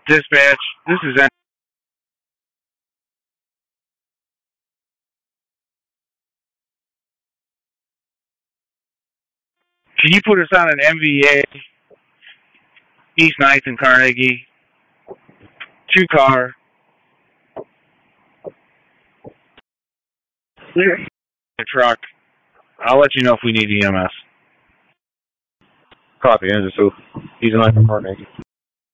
Dispatch, this is N. Can you put us on an MVA, East 9th and Carnegie, 2-car, a truck? I'll let you know if we need EMS. Copy, Engine 2. East 9th and Carnegie.